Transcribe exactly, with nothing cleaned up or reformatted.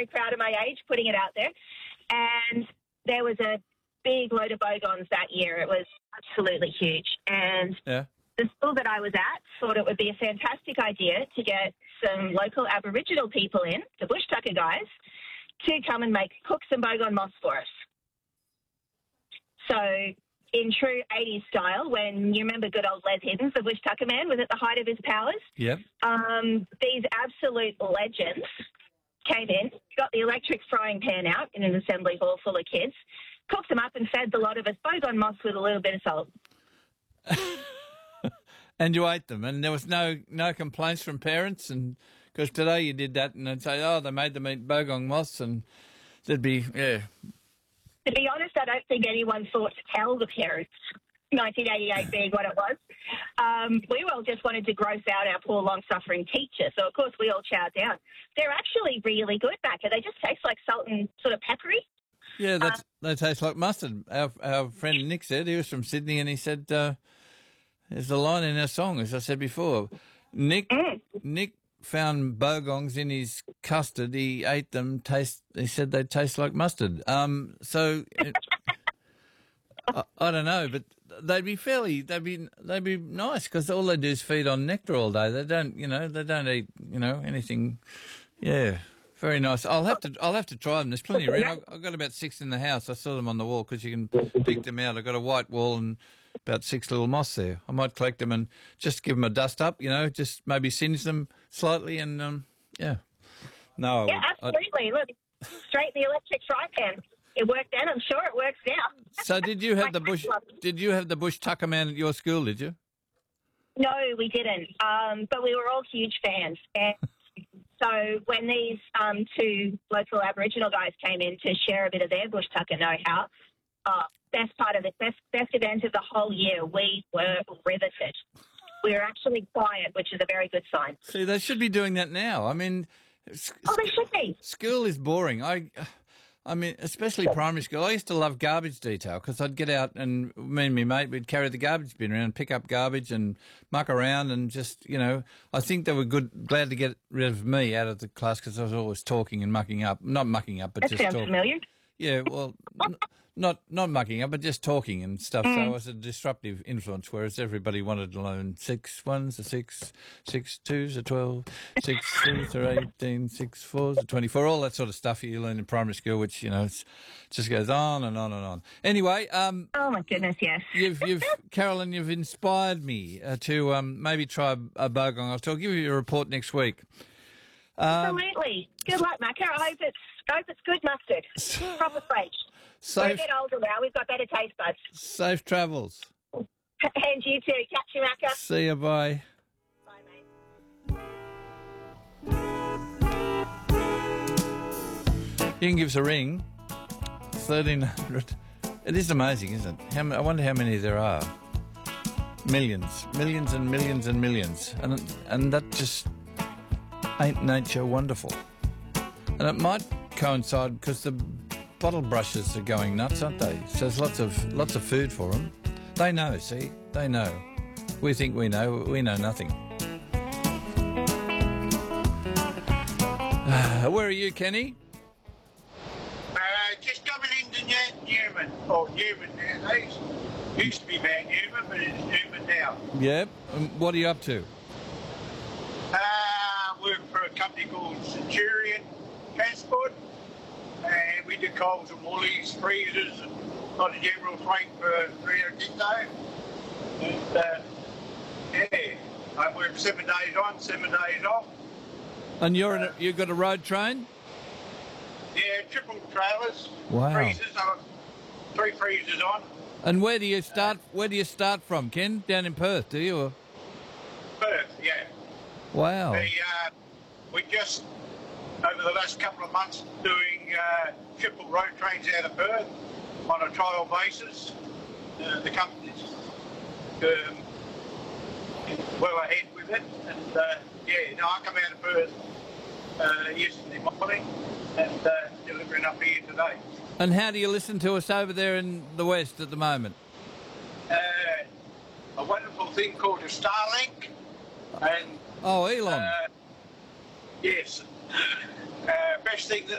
very proud of my age putting it out there. And there was a big load of bogons that year. It was absolutely huge. And Yeah. the school that I was at thought it would be a fantastic idea to get some local Aboriginal people in, the Bush Tucker guys, to come and make cook some bogon moss for us. So in true eighties style, when you remember good old Les Hiddens, the Bush Tucker man, was at the height of his powers, Yep. um, these absolute legends came in, got the electric frying pan out in an assembly hall full of kids, cooked them up and fed the lot of us bogon moss with a little bit of salt. And you ate them, and there was no no complaints from parents, and because today you did that, and they'd say, oh, they made them eat bogong moss, and there'd be, yeah. To be honest, I don't think anyone thought to tell the parents, nineteen eighty-eight being what it was. Um, we all just wanted to gross out our poor, long-suffering teacher, so of course we all chowed down. They're actually really good, Macca. They just taste like salt and sort of peppery. Yeah, that's, uh, they taste like mustard. Our, our friend Nick said, he was from Sydney, and he said, uh, there's a line in our song, as I said before. Nick mm. Nick found bogons in his custard. He ate them. Taste. He said they taste like mustard. Um. So it, I, I don't know, but they'd be fairly. They'd be. They'd be nice because all they do is feed on nectar all day. They don't. You know. They don't eat. You know anything. Yeah. Very nice. I'll have to. I'll have to try them. There's plenty around. I've, I've got about six in the house. I saw them on the wall because you can pick them out. I've got a white wall and about six little moss there. I might collect them and just give them a dust up, you know, just maybe singe them slightly and, um, yeah. No. Yeah, absolutely. I'd... Look, straight in the electric fry pan. It worked then. I'm sure it works now. So did you have the bush, did you have the Bush Tucker man at your school, did you? No, we didn't. Um, but we were all huge fans. And so when these um, two local Aboriginal guys came in to share a bit of their Bush Tucker know-how, uh, best part of the best best event of the whole year, we were riveted. We were actually quiet, which is a very good sign. See, they should be doing that now. I mean, oh, they should be. School is boring. I, I mean, especially primary school. I used to love garbage detail because I'd get out and me and my mate would carry the garbage bin around, pick up garbage and muck around and just, you know, I think they were good, glad to get rid of me out of the class because I was always talking and mucking up. Not mucking up, but that just sounds talking. Familiar. Yeah, well, n- not not mucking up, but just talking and stuff. Mm. So it was a disruptive influence, whereas everybody wanted to learn six ones are six, six twos are twelve, six threes are eighteen, six fours are twenty-four, all that sort of stuff you learn in primary school, which, you know, it's, just goes on and on and on. Anyway, um, oh my goodness, yes. you've, you've, Carolyn, you've inspired me uh, to um, maybe try a bogong. I'll give you a report next week. Um, Absolutely. Good luck, Macca. I hope it's, I hope it's good mustard. Proper fresh. We're a bit older now. We've got better taste buds. Safe travels. And you too. Catch you, Macca. See you. Bye. Bye, mate. You can give us a ring. thirteen hundred. It is amazing, isn't it? How, I wonder how many there are. Millions. Millions and millions and millions. And, and that just... ain't nature wonderful? And it might coincide because the bottle brushes are going nuts, aren't they? So there's lots of lots of food for them. They know, see? They know. We think we know. We know nothing. Uh, where are you, Kenny? Uh, just coming into Newman. Or Newman nowadays. Used to be Mount Newman, but it's Newman now. Yep. Um, what are you up to? Uh, work for a company called Centurion Transport, and we do Coles and Woolies, freezers, and a lot of general freight for Rio Tinto. And uh, yeah, I work seven days on, seven days off. And you're in a, you've got a road train? Yeah, triple trailers. Wow. Freezers, I've got three freezers on. And where do you start? Where do you start from, Ken? Down in Perth, do you? Or? Perth, yeah. Wow. The, uh, we just, over the last couple of months, doing uh, triple road trains out of Perth on a trial basis. Uh, the company's um, well ahead with it. And, uh, yeah, no, I come out of Perth uh, yesterday morning and uh, delivering up here today. And how do you listen to us over there in the West at the moment? Uh, a wonderful thing called a Starlink. And Oh, Elon. Uh, yes. Uh, best thing that